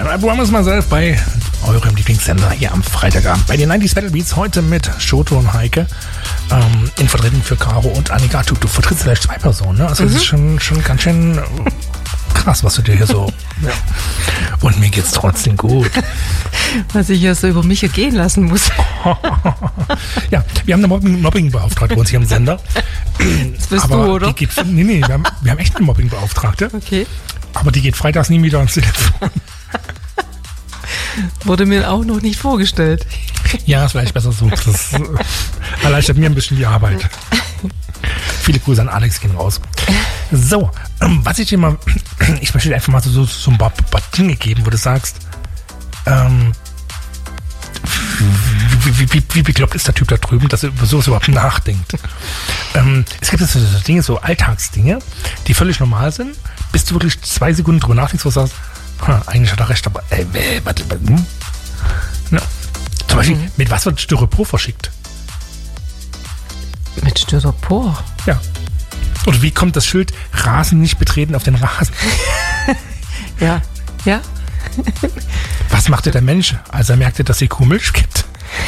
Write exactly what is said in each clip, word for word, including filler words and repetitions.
Promise Myself bei eurem Lieblingssender hier am Freitagabend. Bei den neunzig Battle Beats heute mit Shoto und Heike. Ähm, in Vertretung für Caro und Annika. Du, du vertrittst vielleicht zwei Personen, ne? Also mhm. Das ist schon, schon ganz schön krass, was du dir hier so... Ja. Und mir geht's trotzdem gut. Was ich ja so über mich ergehen lassen muss. Ja, wir haben eine Mobbing- Mobbing-Beauftragte bei uns hier im Sender. Das bist aber du, oder? Die geht, nee, nee, wir haben, wir haben echt eine Mobbing-Beauftragte. Okay. Aber die geht freitags nie wieder ans Telefon. Wurde mir auch noch nicht vorgestellt. Ja, ist vielleicht besser so. Das erleichtert mir ein bisschen die Arbeit. Viele Grüße an Alex gehen raus. So, ähm, was ich dir mal, ich möchte dir einfach mal so, so ein paar, paar Dinge geben, wo du sagst, ähm, wie, wie, wie, wie bekloppt ist der Typ da drüben, dass er über sowas überhaupt nachdenkt. Ähm, es gibt so, so Dinge, so Alltagsdinge, die völlig normal sind, bis du wirklich zwei Sekunden drüber nachdenkst, wo du sagst, ha, eigentlich hat er recht, aber ey, warte, warte, hm? Ja. Zum Beispiel, mhm. mit was wird Styropor verschickt? Mit Styropor? Ja. Oder wie kommt das Schild Rasen nicht betreten auf den Rasen? Ja, ja. Was machte der Mensch, als er merkte, dass die Kuh Milch gibt?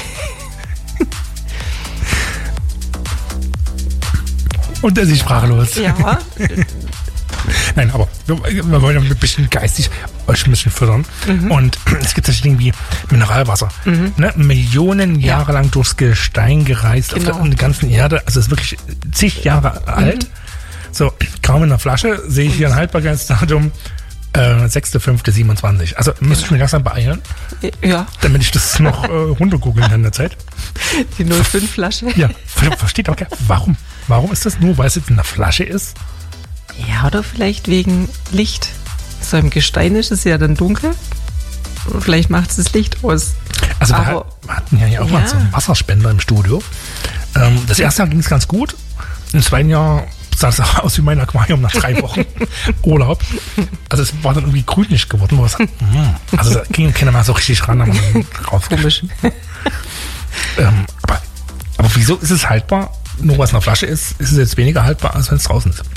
Und er ist sprachlos. Ja. Nein, aber wir, wir wollen ein bisschen geistig euch ein bisschen fördern. Mhm. Und es gibt solche Dinge wie Mineralwasser. Mhm. Ne? Millionen Jahre ja. lang durchs Gestein gereist genau. auf der ganzen Erde. Also es ist wirklich zig Jahre mhm. alt. So, kaum in der Flasche sehe ich hier ein Haltbarkeitsdatum äh, sechster fünfter siebenundzwanzig. Also müsste ich mich langsam beeilen. Ja. Damit ich das noch äh, runtergoogeln kann in der Zeit. Die null fünf Flasche. Ja, versteht auch gar warum. Warum ist das nur, weil es jetzt in der Flasche ist? Ja, oder vielleicht wegen Licht. So im Gestein ist es ja dann dunkel. Und vielleicht macht es das Licht aus. Also wir hatten ja hier auch ja. mal so einen Wasserspender im Studio. Ähm, das erste Jahr ging es ganz gut. Im zweiten Jahr sah es auch aus wie mein Aquarium nach drei Wochen Urlaub. Also es war dann irgendwie grünlich geworden. Wo es, mm, also da ging keiner mal so richtig ran. Aber Komisch. ähm, aber, aber wieso ist es haltbar? Nur was in der Flasche ist, ist es jetzt weniger haltbar, als wenn es draußen ist.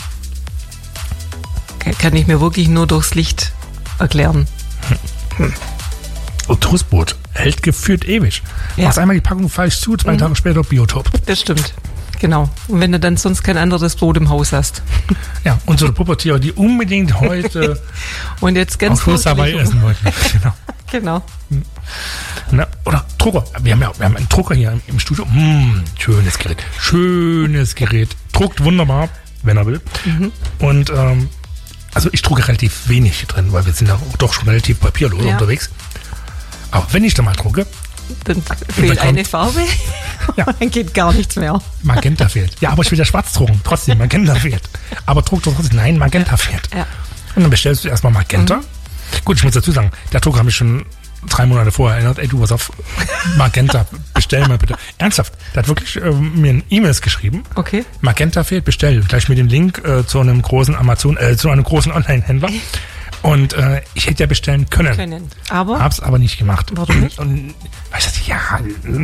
Kann ich mir wirklich nur durchs Licht erklären. Hm. Und Toastbrot hält gefühlt ewig. Ja. Machst einmal die Packung falsch zu, zwei mhm. Tage später Biotop. Das stimmt. Genau. Und wenn du dann sonst kein anderes Brot im Haus hast. Ja, unsere Pubertiere, die unbedingt heute und jetzt ganz auf Kurs dabei essen wollten. Genau. Genau. Na, oder Drucker. Wir haben ja wir haben einen Drucker hier im, im Studio. Hm, schönes Gerät. Schönes Gerät. Druckt wunderbar, wenn er will. Mhm. Und ähm, also ich drucke relativ wenig drin, weil wir sind ja doch schon relativ papierlos ja. unterwegs. Aber wenn ich da mal drucke, dann fehlt eine Farbe, ja. dann geht gar nichts mehr. Magenta fehlt. Ja, aber ich will ja schwarz drucken. Trotzdem, Magenta fehlt. Aber druck doch trotzdem. Nein, Magenta ja. fehlt. Ja. Und dann bestellst du erstmal Magenta. Mhm. Gut, ich muss dazu sagen, der Drucker hat mich schon drei Monate vorher erinnert. Ey, du, was auf Magenta, bestell mal bitte. Ernsthaft, der hat wirklich äh, mir ein E-Mails geschrieben. Okay. Magenta fehlt, bestell. Gleich mit dem Link äh, zu einem großen Amazon, äh, zu einem großen Online-Händler. Und äh, ich hätte ja bestellen können. Können. Aber? Hab's aber nicht gemacht. Warum nicht? Und weißt du, ja.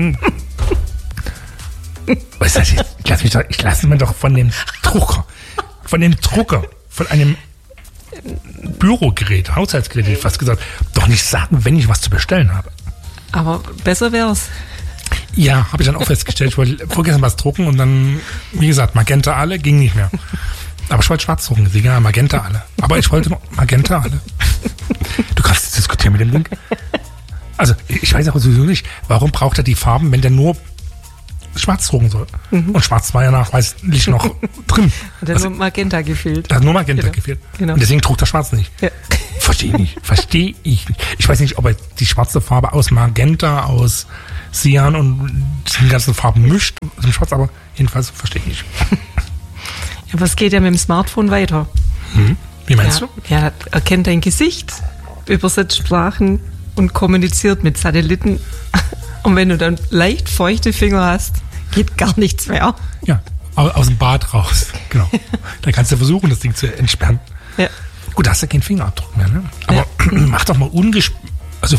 weißt du, ich lasse mich doch, ich lasse mir doch von dem Drucker, von dem Drucker, von einem Bürogerät, Haushaltsgerät, hätte ich fast gesagt, doch nicht sagen, wenn ich was zu bestellen habe. Aber besser wär's. Ja, habe ich dann auch festgestellt. Ich wollte vorgestern was drucken und dann, wie gesagt, Magenta alle, ging nicht mehr. Aber ich wollte schwarz drucken, deswegen ja, Magenta alle. Aber ich wollte Magenta alle. Du kannst diskutieren mit dem Link. Also, ich weiß auch sowieso nicht, warum braucht er die Farben, wenn der nur schwarz drucken soll. Mhm. Und schwarz war ja nachweislich noch drin. Hat also, nur Magenta gefehlt. Da hat nur Magenta genau. gefehlt. Genau. Und deswegen druckt er schwarz nicht. Ja. Verstehe ich nicht. Verstehe ich nicht. Ich weiß nicht, ob er die schwarze Farbe aus Magenta, aus Cyan und den ganzen Farben mischt, aus dem Schwarz, aber jedenfalls verstehe ich nicht. Ja, aber es geht ja mit dem Smartphone weiter. Hm. Wie meinst ja, du? Ja, erkennt dein Gesicht, übersetzt Sprachen und kommuniziert mit Satelliten. Und wenn du dann leicht feuchte Finger hast, geht gar nichts mehr. Ja, aus dem Bad raus. Genau. Dann kannst du versuchen, das Ding zu entsperren. Ja. Gut, da hast du keinen Fingerabdruck mehr, ne? Aber ja. mach doch mal ungesp... Also,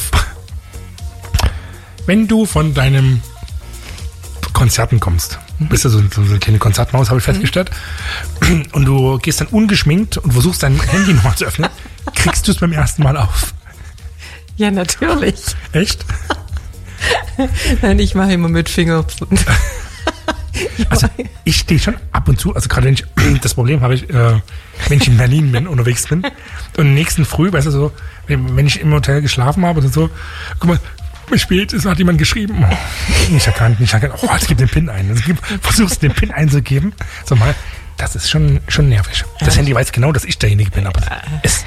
wenn du von deinem Konzerten kommst, mhm. bist du so, so eine kleine Konzertmaus, habe ich festgestellt, mhm. und du gehst dann ungeschminkt und versuchst dein Handy nochmal zu öffnen, kriegst du es beim ersten Mal auf. Ja, natürlich. Echt? Nein, ich mache immer mit Finger. Also ich stehe schon ab und zu, also gerade wenn ich, das Problem habe ich, äh, wenn ich in Berlin bin, unterwegs bin und am nächsten Früh, weißt du so, wenn, wenn ich im Hotel geschlafen habe oder so, guck mal, wie spät ist, hat jemand geschrieben, oh, nicht erkannt, nicht erkannt, oh, jetzt gib den PIN ein, also, gib, versuchst den PIN einzugeben, so mal, das ist schon, schon nervig. Das Handy weiß genau, dass ich derjenige bin, aber es...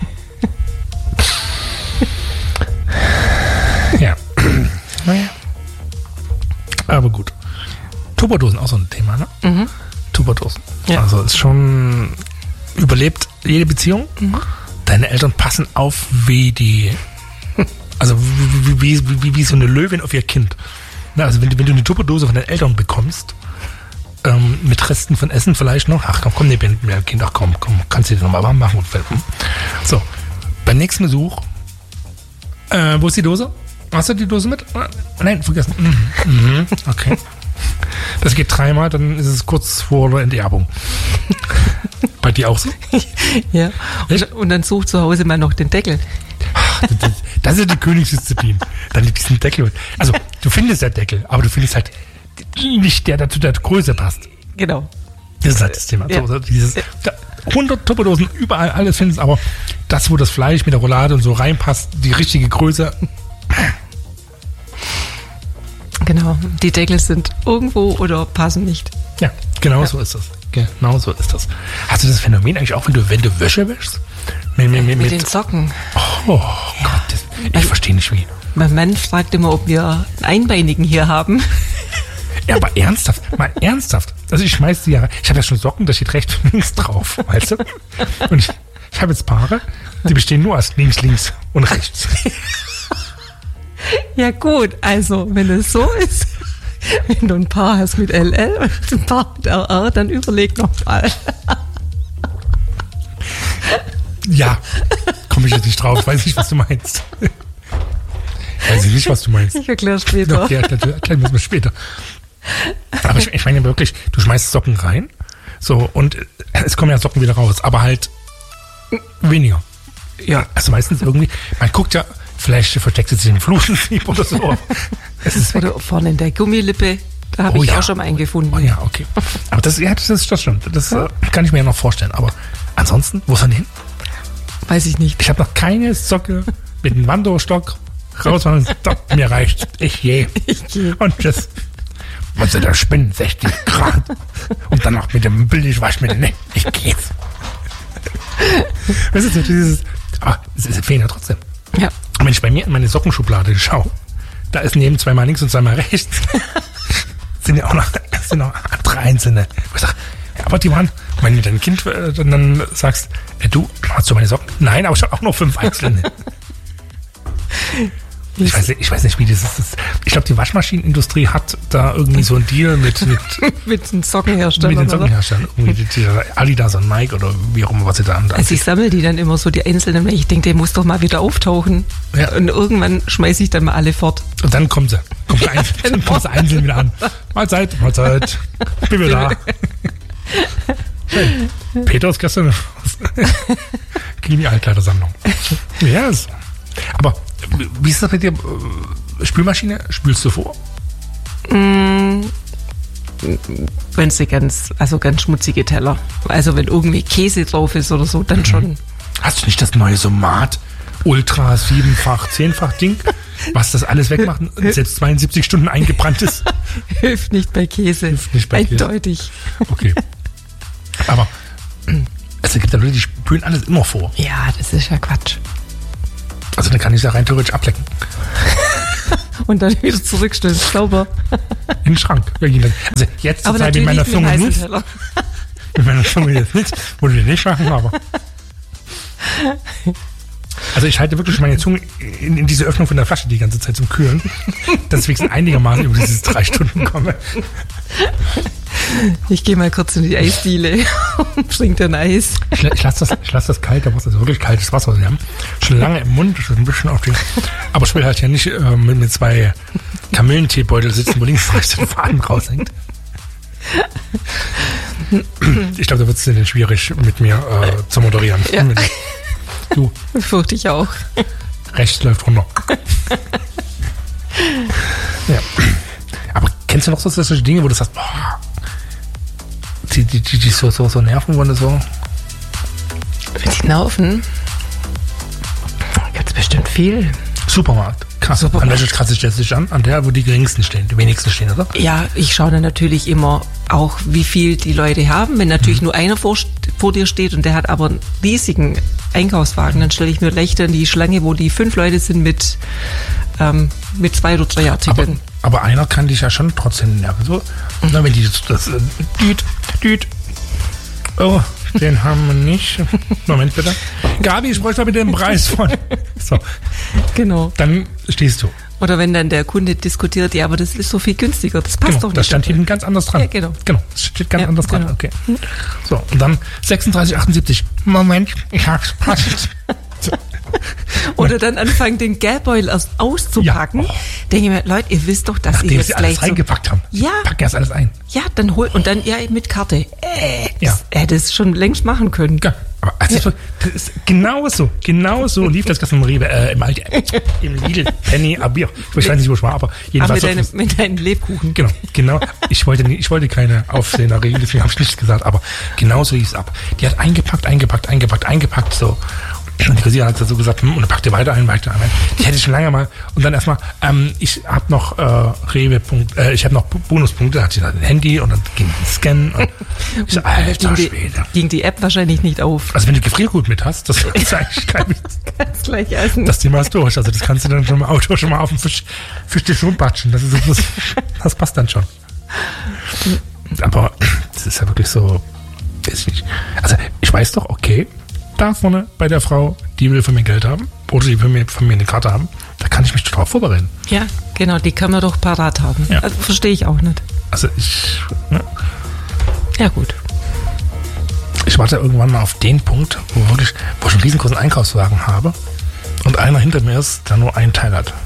Ja. Naja. Aber gut. Tupperdosen auch so ein Thema, ne? Mhm. Tupperdosen. Ja. Also ist schon überlebt jede Beziehung. Mhm. Deine Eltern passen auf wie die, also wie, wie, wie, wie, wie so eine Löwin auf ihr Kind. Na, also wenn du, wenn du eine Tupperdose von deinen Eltern bekommst, ähm, mit Resten von Essen vielleicht noch, ach komm, komm, nee, Kind, ach komm, komm, kannst du dir nochmal warm machen. So, beim nächsten Besuch, äh, wo ist die Dose? Hast du die Dose mit? Nein, vergessen. Mhm. Mhm. Okay. Das geht dreimal, dann ist es kurz vor der Enterbung. Bei dir auch so? Ja. Und, und dann sucht zu Hause mal noch den Deckel. Das, das ist die Königsdisziplin. Dann diesen Deckel. Also, du findest ja Deckel, aber du findest halt nicht der, der zu der Größe passt. Genau. Das ist halt das Thema. Ja. So, dieses, da, hundert Tupperdosen, überall alles findest, aber das, wo das Fleisch mit der Roulade und so reinpasst, die richtige Größe. Genau, die Deckel sind irgendwo oder passen nicht. Ja, genau ja. so ist das. Genau so ist das. Hast du das Phänomen eigentlich auch, wenn du, wenn du Wäsche wäschst? Mit, mit, mit, mit den Socken. Oh, ja. Gott, das, ich also, verstehe nicht wie. Mein Mann fragt immer, ob wir einen Einbeinigen hier haben. Ja, aber ernsthaft, mal ernsthaft. Also ich schmeiß die ja, ich habe ja schon Socken, da steht rechts und links drauf, weißt du? Und ich, ich habe jetzt Paare, die bestehen nur aus links, links und rechts. Ja gut, also wenn es so ist, wenn du ein Paar hast mit L L und ein Paar mit R R, dann überleg noch mal. Ja, komme ich jetzt nicht drauf, weiß nicht, was du meinst. Weiß ich nicht, was du meinst. Ich erkläre später. Doch, ja, erklären wir es mal später. Aber ich, ich meine wirklich, du schmeißt Socken rein, so, und es kommen ja Socken wieder raus, aber halt weniger. Ja, also meistens irgendwie, man guckt ja, vielleicht versteckt sie sich im Flusensieb oder so. Es ist oder vorne in der Gummilippe, da habe oh, ich ja. auch schon mal einen gefunden. Oh ja, okay. Aber das, ja, das ist das stimmt. Das ja. kann ich mir ja noch vorstellen. Aber ansonsten, wo ist er hin? Weiß ich nicht. Ich habe noch keine Socke mit einem Wanderstock raus und sagt, mir reicht. Ich gehe. Ich gehe. Und das, was sie da spinnen, sechzig Grad. Und dann noch mit dem Billigwaschmittel. Nee, ich gehe. Das ist so dieses, aber es ist fehlen ja trotzdem. Ja. Wenn ich bei mir in meine Sockenschublade schaue, da ist neben zweimal links und zweimal rechts, sind ja auch noch, sind noch andere Einzelne. Ich sag, ja, aber die waren, wenn du dein Kind äh, dann, dann sagst, äh, du, hast du meine Socken? Nein, aber ich habe auch noch fünf Einzelne. Ich weiß, ich weiß nicht, wie das ist. Ich glaube, die Waschmaschinenindustrie hat da irgendwie so einen Deal mit mit, mit den Sockenherstellern. Mit den Sockenherstellern. Irgendwie die, die Adidas und Nike oder wie auch immer, was sie da haben. Also ich sammle die dann immer so, die einzelnen, weil ich denke, der muss doch mal wieder auftauchen. Ja. Und irgendwann schmeiße ich dann mal alle fort. Und dann kommen sie. Kommt sie ein, dann kommen sie einzeln wieder an. Mahlzeit, Mahlzeit. Ich bin wieder da. Hey, Peter ist gestern gegen die Altkleidersammlung. Ja, yes. Aber wie ist das mit dir? Spülmaschine? Spülst du vor? Mm, wenn sie ganz, also ganz schmutzige Teller. Also wenn irgendwie Käse drauf ist oder so, dann mhm. schon. Hast du nicht das neue Somat Ultra siebenfach, zehnfach Ding, was das alles wegmacht und selbst zweiundsiebzig Stunden eingebrannt ist? Hilft nicht bei Käse. Hilft nicht bei Eindeutig. Käse. Okay. Aber es gibt ja Leute, die spülen alles immer vor. Ja, das ist ja Quatsch. Also dann kann ich da rein theoretisch ablecken. Und dann wieder zurückstellen, sauber. In den Schrank. Also jetzt zur Zeit mit meiner Zunge nicht. Mit meiner Zunge jetzt nicht. Würde ich nicht machen, aber. Also ich halte wirklich meine Zunge in, in diese Öffnung von der Flasche die ganze Zeit zum Kühlen, dass ich wenigstens einigermaßen über diese drei Stunden komme. Ich gehe mal kurz in die Eisdiele und trinke dann Eis. Ich, ich lasse das, lass das kalt, da muss also wirklich kaltes Wasser. Sie haben schon lange im Mund, schon ein bisschen auf den. Aber ich will halt ja nicht äh, mit, mit zwei Kamillenteebeutel sitzen, wo links rechts den Faden raushängt. Ich glaube, da wird es dann schwierig mit mir äh, zu moderieren. Ja. Du. Fürchte ich auch. rechts läuft runter. Ja. Aber kennst du noch so solche Dinge, wo du sagst, boah, die, die, die, die so, so, so nerven, wo du so... Die nerven? Gibt's bestimmt viel. Supermarkt. Krass. Supermarkt. An welcher Kasse stellst du dich an? An der, wo die geringsten stehen, die wenigsten stehen, oder? Ja, ich schaue dann natürlich immer auch, wie viel die Leute haben. Wenn natürlich mhm. nur einer vor, vor dir steht und der hat aber einen riesigen Einkaufswagen, dann stelle ich mir leichter in die Schlange, wo die fünf Leute sind mit, ähm, mit zwei oder drei Artikeln. Aber, aber einer kann dich ja schon trotzdem nerven. So, mhm. Na, wenn die das, das äh, düt, düt. Oh, den haben wir nicht. Moment bitte. Gabi, ich bräuchte mal bitte den Preis von. So. Genau. Dann stehst du. Oder wenn dann der Kunde diskutiert, ja, aber das ist so viel günstiger, das passt genau, doch nicht. Das stand hinten ganz anders dran. Ja, genau. Genau, das steht ganz ja, anders genau. dran. Okay. So, und dann sechsunddreißig achtundsiebzig. Moment, ich hab's passt. So. Oder dann anfangen, den Geldbeutel erst auszupacken. Ja. Oh. Denke ich mir, Leute, ihr wisst doch, dass Nachdem ihr jetzt sie gleich alles reingepackt so, haben. Ja. Packen erst alles ein. Ja, dann hol und dann ja mit Karte. Äh, ja. Das hätte es schon längst machen können. Ja, aber also ja. das ist genau so, genau so lief das gestern im Rewe, äh, im, Aldi, äh, im Lidl, Penny, Abier. Ich weiß nicht, wo ich war, aber jedenfalls. Aber mit, so, deine, mit deinen Lebkuchen. Genau, genau. Ich wollte, nicht, ich wollte keine Aufsehen erregen, deswegen habe ich nichts gesagt, aber genau so lief es ab. Die hat eingepackt, eingepackt, eingepackt, eingepackt, so. Und die Kassiererin hat so gesagt, hm, und dann packte weiter ein, weiter ein. Die hätte ich schon lange mal. Und dann erstmal, ähm, ich habe noch äh, Rewe-Punkt, äh, ich habe noch Bonuspunkte, hat sie dann ein Handy und dann ging ein Scan. Und ich so, alter Schwede. Ging die App wahrscheinlich nicht auf. Also wenn du Gefriergut mit hast, das ist eigentlich kein Kannst gleich essen. Das Thema ist durch. Also das kannst du dann schon im Auto schon mal auf den Fisch, Fischtisch rumbatschen. Das, ist, das, das passt dann schon. Aber das ist ja wirklich so, weiß nicht. Also ich weiß doch, okay, da vorne bei der Frau, die will von mir Geld haben oder die will mir, von mir eine Karte haben, da kann ich mich darauf vorbereiten. Ja, genau, die kann man doch parat haben. Ja. Also, verstehe ich auch nicht. Also ich... Ne? Ja gut. Ich warte irgendwann mal auf den Punkt, wo, wirklich, wo ich einen riesengroßen Einkaufswagen habe und einer hinter mir ist, der nur einen Teil hat.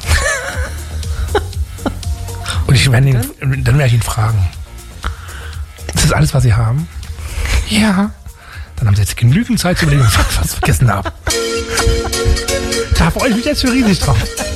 Und ich werde ihn, dann werde ich ihn fragen, ist das alles, was Sie haben? Ja. Dann haben Sie jetzt genügend Zeit zu überlegen, was ich vergessen habe. Da freue ich mich jetzt für riesig drauf.